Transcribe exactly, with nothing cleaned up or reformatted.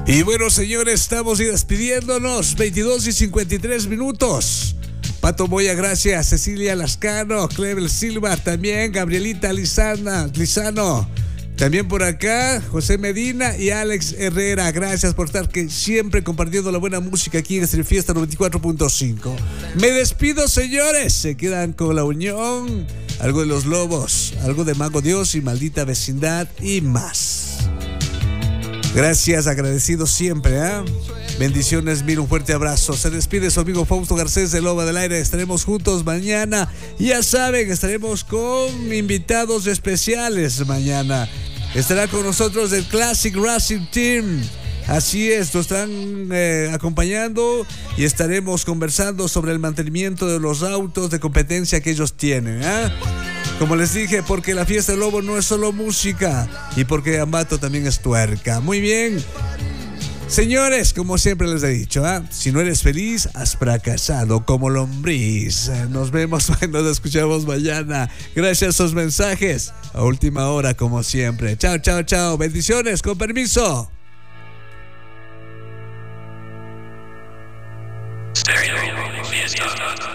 Y bueno, señores, estamos despidiéndonos. veintidós y cincuenta y tres minutos. Pato Moya, gracias. Cecilia Lascano, Clevel Silva, también Gabrielita Lizana, Lizano. También por acá, José Medina y Alex Herrera. Gracias por estar que siempre compartiendo la buena música aquí en Estéreo Fiesta noventa y cuatro punto cinco. Me despido, señores. Se quedan con La Unión, algo de Los Lobos, algo de Mago Dios y Maldita Vecindad y más. Gracias, agradecido siempre, ¿eh? Bendiciones, mil, un fuerte abrazo. Se despide su amigo Fausto Garcés de Loba del Aire. Estaremos juntos mañana. Ya saben, estaremos con invitados especiales mañana. Estará con nosotros el Classic Racing Team. Así es, nos están eh, acompañando y estaremos conversando sobre el mantenimiento de los autos de competencia que ellos tienen, ¿eh? Como les dije, porque la fiesta del Lobo no es solo música y porque Ambato también es tuerca. Muy bien. Señores, como siempre les he dicho, ¿eh? Si no eres feliz, has fracasado como lombriz. Nos vemos, nos escuchamos mañana. Gracias a sus mensajes. A última hora, como siempre. Chao, chao, chao. Bendiciones, con permiso. Stereo Fiesta.